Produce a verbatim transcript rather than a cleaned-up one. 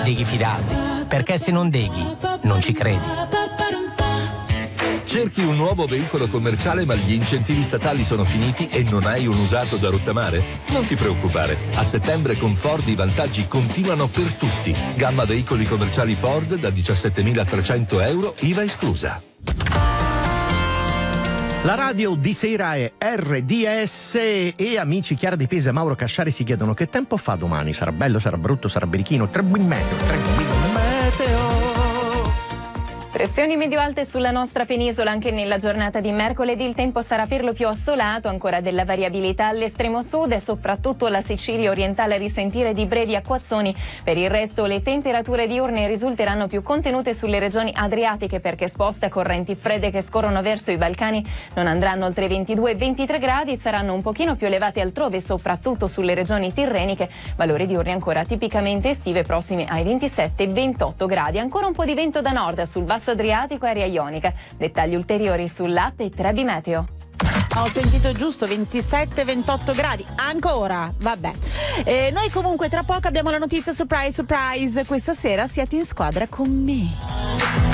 devi fidarti, perché se non deghi, non ci credi. Cerchi un nuovo veicolo commerciale ma gli incentivi statali sono finiti e non hai un usato da rottamare? Non ti preoccupare, a settembre con Ford i vantaggi continuano per tutti. Gamma veicoli commerciali Ford da diciassettemilatrecento euro, I V A esclusa. La radio di sera è R D S e amici Chiara Di Pisa e Mauro Casciari si chiedono che tempo fa domani. Sarà bello, sarà brutto, sarà birichino? Tre buon meteo, tre buon meteo. Pressioni medio-alte sulla nostra penisola anche nella giornata di mercoledì. Il tempo sarà per lo più assolato, ancora della variabilità all'estremo sud e soprattutto la Sicilia orientale a risentire di brevi acquazzoni. Per il resto le temperature diurne risulteranno più contenute sulle regioni adriatiche perché esposte a correnti fredde che scorrono verso i Balcani non andranno oltre ventidue ventitré gradi, saranno un pochino più elevate altrove, soprattutto sulle regioni tirreniche, valori diurni ancora tipicamente estive prossimi ai ventisette ventotto gradi. Ancora un po' di vento da nord sul basso Adriatico e area ionica. Dettagli ulteriori sull'app e Trebi Meteo. Ho sentito giusto, ventisette ventotto gradi, ancora, vabbè. E noi comunque tra poco abbiamo la notizia surprise surprise, questa sera siete in squadra con me.